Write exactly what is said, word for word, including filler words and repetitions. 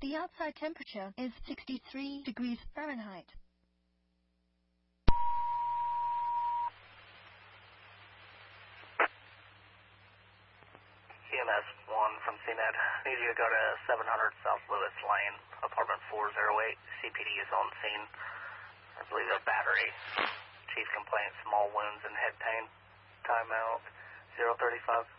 The outside temperature is sixty-three degrees Fahrenheit. C M S one from C N E T. Need you to go to seven hundred South Lewis Lane, apartment four oh eight. C P D is on scene. I believe a battery. Chief complaint, small wounds and head pain. Timeout zero thirty-five.